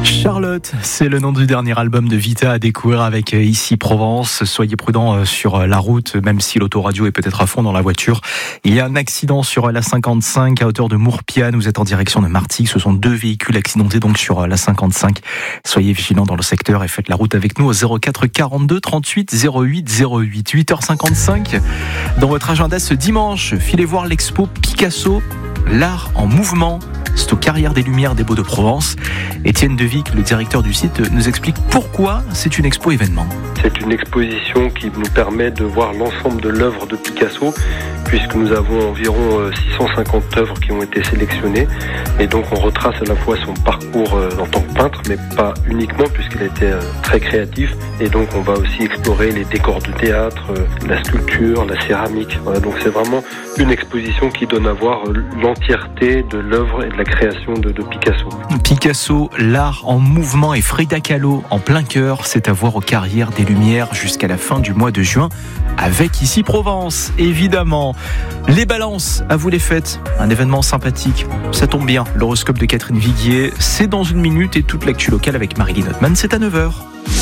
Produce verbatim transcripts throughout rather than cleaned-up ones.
Charlotte, c'est le nom du dernier album de Vita à découvrir avec Ici Provence. Soyez prudents sur la route, même si l'autoradio est peut-être à fond dans la voiture. Il y a un accident sur la cinquante-cinq à hauteur de Mourpiane. Vous êtes en direction de Martigues. Ce sont deux véhicules accidentés donc sur la cinquante-cinq. Soyez vigilants dans le secteur et faites la route avec nous au zéro quatre quarante-deux trente-huit zéro huit zéro huit. huit heures cinquante-cinq. Dans votre agenda ce dimanche, filez voir l'expo Picasso, l'art en mouvement. C'est aux Carrières des Lumières des Baux-de-Provence. Étienne Devic, le directeur du site, nous explique pourquoi c'est une expo événement. C'est une exposition qui nous permet de voir l'ensemble de l'œuvre de Picasso, puisque nous avons environ six cent cinquante œuvres qui ont été sélectionnées. Et donc on retrace à la fois son parcours en tant que peintre, mais pas uniquement, puisqu'il était très créatif. Et donc on va aussi explorer les décors de théâtre, la sculpture, la céramique. Voilà, donc c'est vraiment une exposition qui donne à voir l'entièreté de l'œuvre et de la création de, de Picasso. Picasso, l'art en mouvement et Frida Kahlo en plein cœur, c'est à voir aux Carrières des Lumières jusqu'à la fin du mois de juin avec Ici Provence, évidemment. Les balances, à vous les fêtes, un événement sympathique, ça tombe bien, l'horoscope de Catherine Viguier, c'est dans une minute et toute l'actu locale avec Marilyn Hotman, c'est à neuf heures.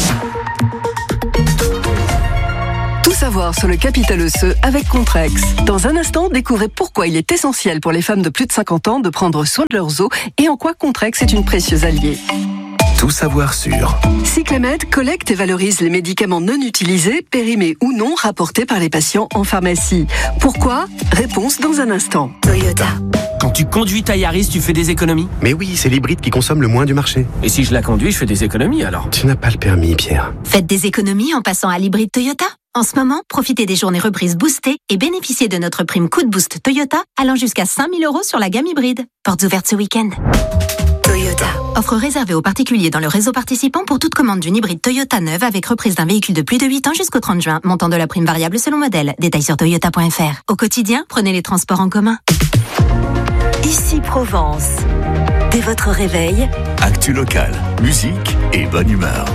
Savoir sur le capital osseux avec Contrex. Dans un instant, découvrez pourquoi il est essentiel pour les femmes de plus de cinquante ans de prendre soin de leurs os et en quoi Contrex est une précieuse alliée. Tout savoir sur Cyclamed collecte et valorise les médicaments non utilisés, périmés ou non, rapportés par les patients en pharmacie. Pourquoi ? Réponse dans un instant. Toyota. Quand tu conduis ta Yaris, tu fais des économies ? Mais oui, c'est l'hybride qui consomme le moins du marché. Et si je la conduis, je fais des économies alors ? Tu n'as pas le permis, Pierre. Faites des économies en passant à l'hybride Toyota. En ce moment, profitez des journées reprises boostées et bénéficiez de notre prime coup de boost Toyota allant jusqu'à cinq mille euros sur la gamme hybride. Portes ouvertes ce week-end. Toyota. Offre réservée aux particuliers dans le réseau participant pour toute commande d'une hybride Toyota neuve avec reprise d'un véhicule de plus de huit ans jusqu'au trente juin. Montant de la prime variable selon modèle. Détails sur toyota point f r. Au quotidien, prenez les transports en commun. Ici Provence. Dès votre réveil, actu locale, musique et bonne humeur.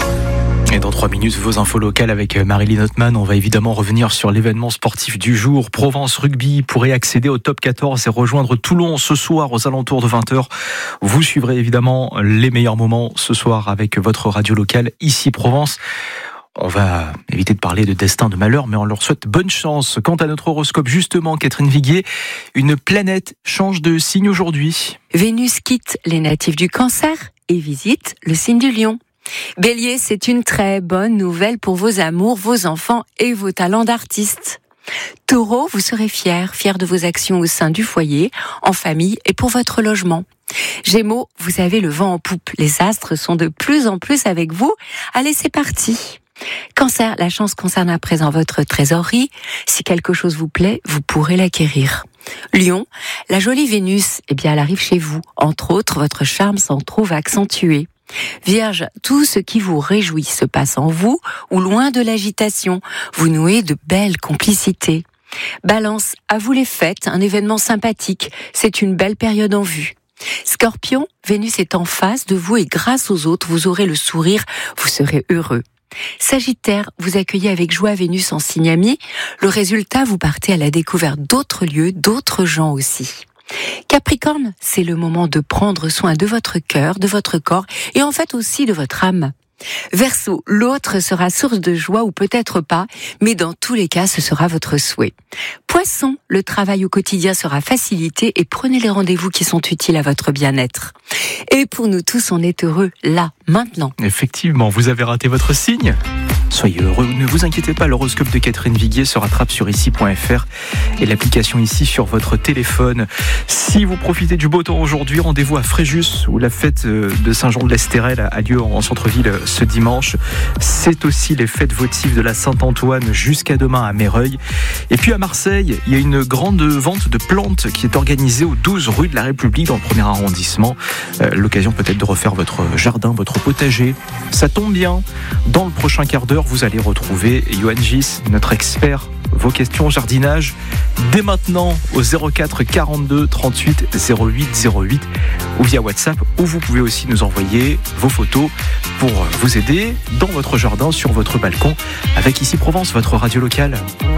Et dans trois minutes, vos infos locales avec Marilyn Hotman. On va évidemment revenir sur l'événement sportif du jour. Provence Rugby pourrait accéder au top quatorze et rejoindre Toulon ce soir aux alentours de vingt heures. Vous suivrez évidemment les meilleurs moments ce soir avec votre radio locale Ici Provence. On va éviter de parler de destin, de malheur, mais on leur souhaite bonne chance. Quant à notre horoscope, justement, Catherine Viguier, une planète change de signe aujourd'hui. Vénus quitte les natifs du Cancer et visite le signe du Lion. Bélier, c'est une très bonne nouvelle pour vos amours, vos enfants et vos talents d'artiste. Taureau, vous serez fier, fier de vos actions au sein du foyer, en famille et pour votre logement. Gémeaux, vous avez le vent en poupe, les astres sont de plus en plus avec vous. Allez, c'est parti. Cancer, la chance concerne à présent votre trésorerie. Si quelque chose vous plaît, vous pourrez l'acquérir. Lion, la jolie Vénus, eh bien, elle arrive chez vous. Entre autres, votre charme s'en trouve accentué. Vierge, tout ce qui vous réjouit se passe en vous ou loin de l'agitation. Vous nouez de belles complicités. Balance, à vous les fêtes, un événement sympathique. C'est une belle période en vue. Scorpion, Vénus est en face de vous et grâce aux autres, vous aurez le sourire, vous serez heureux. Sagittaire, vous accueillez avec joie Vénus en signe ami. Le résultat, vous partez à la découverte d'autres lieux, d'autres gens aussi. Capricorne, c'est le moment de prendre soin de votre cœur, de votre corps et en fait aussi de votre âme. Verseau, l'autre sera source de joie ou peut-être pas, mais dans tous les cas, ce sera votre souhait. Poisson, le travail au quotidien sera facilité et prenez les rendez-vous qui sont utiles à votre bien-être. Et pour nous tous, on est heureux là, maintenant. Effectivement, vous avez raté votre signe ? Soyez heureux, ne vous inquiétez pas, l'horoscope de Catherine Viguier se rattrape sur ici point f r et l'application Ici sur votre téléphone. Si vous profitez du beau temps aujourd'hui, rendez-vous à Fréjus où la fête de Saint-Jean-de-l'Estérel a lieu en centre-ville ce dimanche. C'est aussi les fêtes votives de la Saint-Antoine jusqu'à demain à Méreuil. Et puis à Marseille, il y a une grande vente de plantes qui est organisée aux douze rue de la République dans le premier arrondissement. Euh, l'occasion peut-être de refaire votre jardin, votre potager. Ça tombe bien, dans le prochain quart d'heure, vous allez retrouver Johan Gis, notre expert. Vos questions jardinage dès maintenant au zéro quatre quarante-deux trente-huit zéro huit zéro huit ou via WhatsApp, où vous pouvez aussi nous envoyer vos photos pour vous aider dans votre jardin, sur votre balcon, avec Ici Provence, votre radio locale.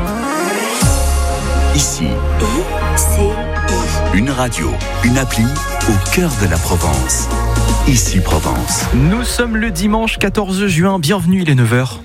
Ici, I C I. une radio, une appli au cœur de la Provence. Ici Provence. Nous sommes le dimanche quatorze juin, bienvenue, il est neuf heures.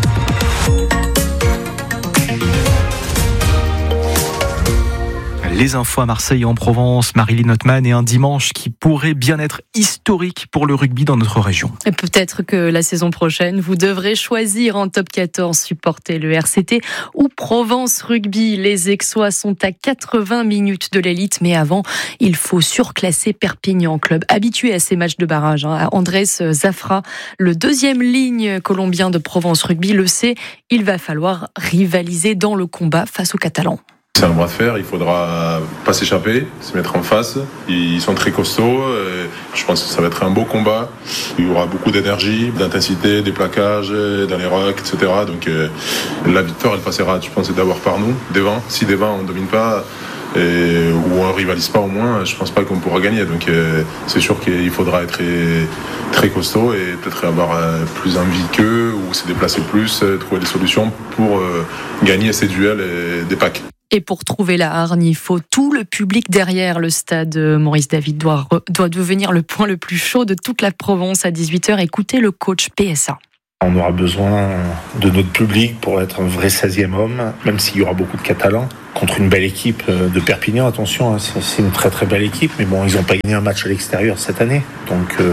Les infos à Marseille et en Provence, Marilyn Hotman, et un dimanche qui pourrait bien être historique pour le rugby dans notre région. Et peut-être que la saison prochaine, vous devrez choisir en top quatorze, supporter le R C T ou Provence Rugby. Les Aixois sont à quatre-vingts minutes de l'élite, mais avant, il faut surclasser Perpignan, club habitué à ces matchs de barrage. Andrés Zafra, le deuxième ligne colombien de Provence Rugby, le sait, il va falloir rivaliser dans le combat face aux Catalans. C'est un bras de fer, il faudra pas s'échapper, se mettre en face. Ils sont très costauds, je pense que ça va être un beau combat. Il y aura beaucoup d'énergie, d'intensité, des plaquages, dans les rocks, et cetera. Donc euh, la victoire, elle passera, je pense, d'abord par nous, devant. Si devant on ne domine pas, et, ou on ne rivalise pas au moins, je pense pas qu'on pourra gagner. Donc euh, c'est sûr qu'il faudra être très, très costaud et peut-être avoir euh, plus envie qu'eux, ou se déplacer plus, euh, trouver des solutions pour euh, gagner ces duels et des packs. Et pour trouver la hargne, il faut tout le public derrière. Le stade Maurice David doit, doit devenir le point le plus chaud de toute la Provence à dix-huit heures. Écoutez le coach P S A. On aura besoin de notre public pour être un vrai seizième homme, même s'il y aura beaucoup de Catalans. Contre une belle équipe de Perpignan, attention, c'est une très très belle équipe, mais bon, ils n'ont pas gagné un match à l'extérieur cette année. Donc euh,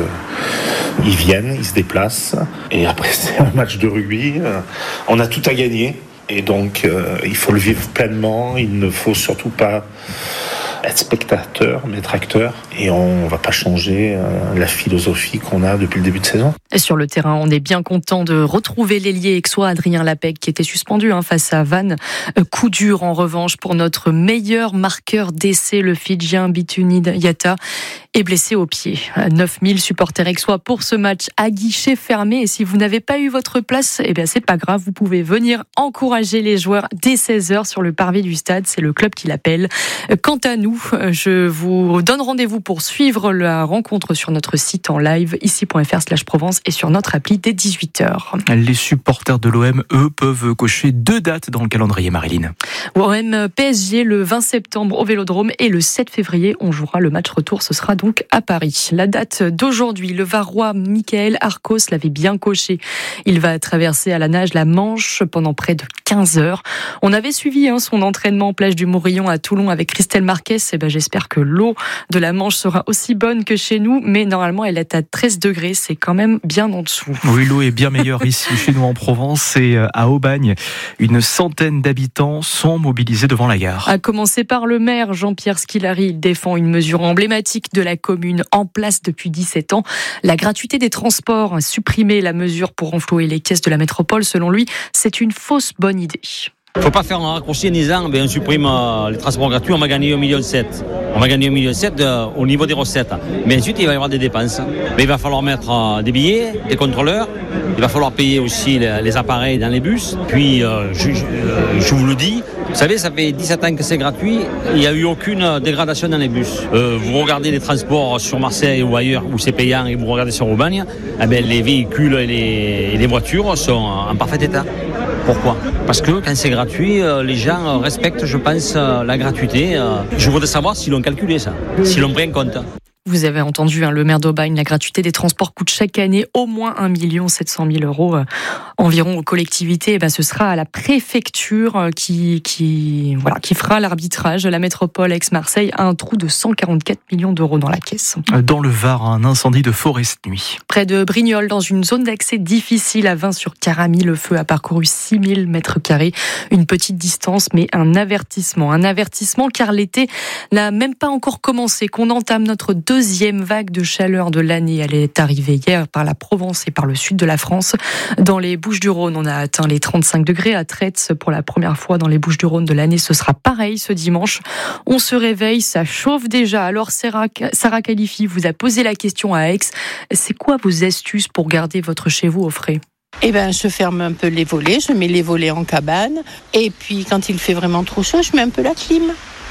ils viennent, ils se déplacent, et après c'est un match de rugby. On a tout à gagner. Et donc, euh, il faut le vivre pleinement. Il ne faut surtout pas être spectateur, mais être acteur. Et on ne va pas changer euh, la philosophie qu'on a depuis le début de saison. Et sur le terrain, on est bien content de retrouver l'ailier aixois Adrien Lapec, qui était suspendu hein, face à Vannes. Coup dur, en revanche, pour notre meilleur marqueur d'essai, le Fidjien Bituni Yata, est blessé au pied. neuf mille supporters aixois pour ce match à guichet fermé. Et si vous n'avez pas eu votre place, eh bien, c'est pas grave. Vous pouvez venir encourager les joueurs dès seize heures sur le parvis du stade. C'est le club qui l'appelle. Quant à nous, je vous donne rendez-vous pour suivre la rencontre sur notre site en live, ici.fr slash Provence, et sur notre appli dès dix-huit heures. Les supporters de l'O M, eux, peuvent cocher deux dates dans le calendrier, Marilyn. O M P S G le vingt septembre au Vélodrome, et le sept février, on jouera le match retour. Ce sera donc à Paris. La date d'aujourd'hui, le Varois Michael Arcos l'avait bien coché. Il va traverser à la nage la Manche pendant près de quinze heures. On avait suivi hein, son entraînement en plage du Mourillon à Toulon avec Christelle Marquez. Et ben, j'espère que l'eau de la Manche sera aussi bonne que chez nous, mais normalement elle est à treize degrés, c'est quand même bien en dessous. Oui, l'eau est bien meilleure ici chez nous en Provence, et à Aubagne, une centaine d'habitants sont mobilisés devant la gare. À commencer par le maire Jean-Pierre Squilari, il défend une mesure emblématique de la commune en place depuis dix-sept ans, la gratuité des transports. Supprimer la mesure pour renflouer les caisses de la métropole, selon lui, c'est une fausse bonne idée. Il ne faut pas faire un raccourci en disant ben, on supprime euh, les transports gratuits, on va gagner un virgule sept million. On va gagner un virgule sept million euh, au niveau des recettes. Mais ensuite, il va y avoir des dépenses. Mais il va falloir mettre euh, des billets, des contrôleurs. Il va falloir payer aussi les, les appareils dans les bus. Puis, euh, je, je, euh, je vous le dis, vous savez, ça fait dix-sept ans que c'est gratuit. Il n'y a eu aucune dégradation dans les bus. Euh, vous regardez les transports sur Marseille ou ailleurs où c'est payant, et vous regardez sur Aubagne, eh ben, les véhicules et les, et les voitures sont en parfait état. Pourquoi ? Parce que quand c'est gratuit, les gens respectent, je pense, la gratuité. Je voudrais savoir s'ils l'ont calculé, ça, s'ils l'ont pris en compte. Vous avez entendu hein, le maire d'Aubagne, la gratuité des transports coûte chaque année au moins un million sept cent mille euros euh, environ aux collectivités. Et ben, ce sera à la préfecture euh, qui, qui, voilà, qui fera l'arbitrage. La métropole Aix-Marseille a un trou de cent quarante-quatre millions d'euros dans la caisse. Dans le Var, un incendie de forêt cette nuit. Près de Brignoles, dans une zone d'accès difficile à Vins-sur-Caramie, le feu a parcouru six mille mètres carrés. Une petite distance, mais un avertissement. Un avertissement car l'été n'a même pas encore commencé, qu'on entame notre deuxième Deuxième vague de chaleur de l'année. Elle est arrivée hier par la Provence et par le sud de la France. Dans les Bouches-du-Rhône, on a atteint les trente-cinq degrés. À Traits, pour la première fois dans les Bouches-du-Rhône de l'année, ce sera pareil ce dimanche. On se réveille, ça chauffe déjà. Alors Sarah, Sarah Califi vous a posé la question à Aix. C'est quoi vos astuces pour garder votre chez vous au frais ? Eh ben, je ferme un peu les volets, je mets les volets en cabane. Et puis, quand il fait vraiment trop chaud, je mets un peu la clim.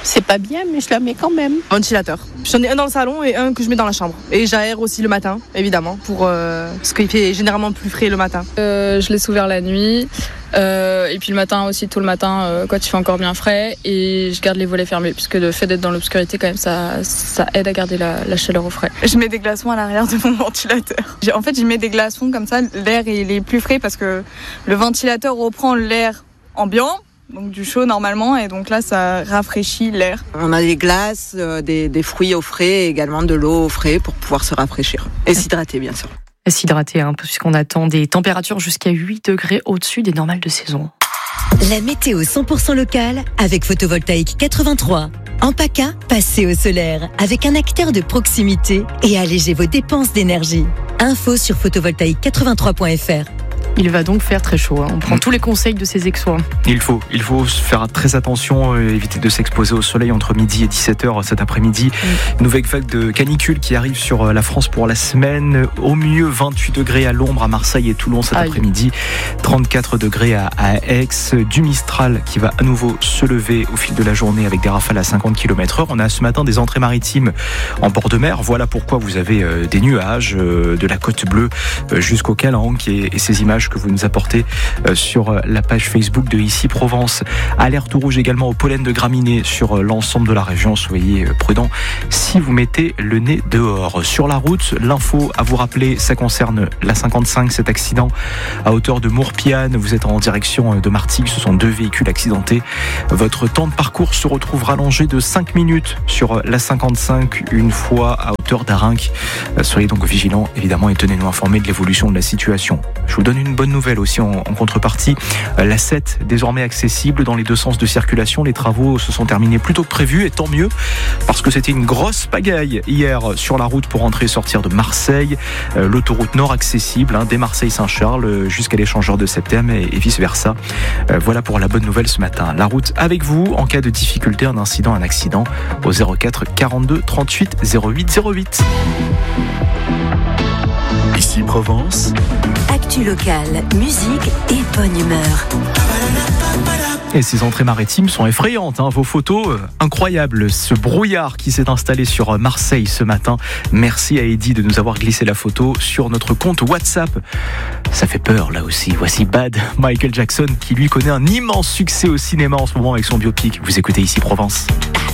C'est pas bien, mais je la mets quand même. Ventilateur. J'en ai un dans le salon et un que je mets dans la chambre. Et j'aère aussi le matin, évidemment, pour euh, parce qu'il fait généralement plus frais le matin. Euh, je laisse ouvert la nuit. Euh, et puis le matin aussi, tôt le matin, euh, quand il fait encore bien frais. Et je garde les volets fermés, puisque le fait d'être dans l'obscurité, quand même, ça, ça aide à garder la, la chaleur au frais. Je mets des glaçons à l'arrière de mon ventilateur. En fait, je mets des glaçons comme ça, l'air il est plus frais parce que le ventilateur reprend l'air ambiant. Donc du chaud normalement, et donc là ça rafraîchit l'air. On a des glaces, euh, des, des fruits au frais et également de l'eau au frais pour pouvoir se rafraîchir et s'hydrater bien sûr. Et s'hydrater un peu puisqu'on attend des températures jusqu'à huit degrés au-dessus des normales de saison. La météo cent pour cent locale avec Photovoltaïque quatre-vingt-trois. En PACA, passez au solaire avec un acteur de proximité et allégez vos dépenses d'énergie. Info sur photovoltaïque quatre-vingt-trois point f r. Il va donc faire très chaud. Hein. On prend tous les conseils de ces exois. Il faut, il faut faire très attention, euh, éviter de s'exposer au soleil entre midi et dix-sept heures cet après-midi. Mmh. Nouvelle vague de canicule qui arrive sur la France pour la semaine. Au mieux vingt-huit degrés à l'ombre à Marseille et Toulon cet Aïe. après-midi. trente-quatre degrés à, à Aix. Du Mistral qui va à nouveau se lever au fil de la journée avec des rafales à cinquante kilomètres heure. On a ce matin des entrées maritimes en bord de mer. Voilà pourquoi vous avez euh, des nuages euh, de la côte bleue euh, jusqu'au Calanque et, et ces images que vous nous apportez sur la page Facebook de Ici Provence. Alerte rouge également au pollen de graminées sur l'ensemble de la région. Soyez prudents si vous mettez le nez dehors. Sur la route, l'info à vous rappeler, ça concerne la cinquante-cinq, cet accident à hauteur de Mourpiane. Vous êtes en direction de Martigues, ce sont deux véhicules accidentés. Votre temps de parcours se retrouve rallongé de cinq minutes sur la cinquante-cinq, une fois à hauteur d'Arinque. Soyez donc vigilants, évidemment, et tenez-nous informés de l'évolution de la situation. Je vous donne une bonne nouvelle aussi en, en contrepartie. La sept, désormais accessible dans les deux sens de circulation. Les travaux se sont terminés plus tôt que prévu, et tant mieux, parce que c'était une grosse pagaille hier sur la route pour entrer et sortir de Marseille. Euh, l'autoroute nord accessible, hein, dès Marseille-Saint-Charles jusqu'à l'échangeur de Septem et, et vice-versa. Euh, voilà pour la bonne nouvelle ce matin. La route avec vous en cas de difficulté, un incident, un accident au zéro quatre quarante-deux trente-huit zéro huit zéro huit. Ici Provence. Actu locale, musique et bonne humeur. Et ces entrées maritimes sont effrayantes, hein. Vos photos, euh, incroyables. Ce brouillard qui s'est installé sur Marseille ce matin. Merci à Eddy de nous avoir glissé la photo sur notre compte WhatsApp. Ça fait peur là aussi. Voici Bad, Michael Jackson, qui lui connaît un immense succès au cinéma en ce moment avec son biopic. Vous écoutez Ici Provence.